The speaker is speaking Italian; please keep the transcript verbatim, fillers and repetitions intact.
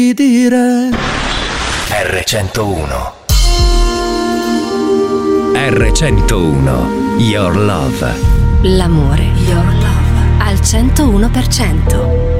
dire. erre centouno. erre centouno. Your Love. L'amore. Your Love. Al centouno per cento.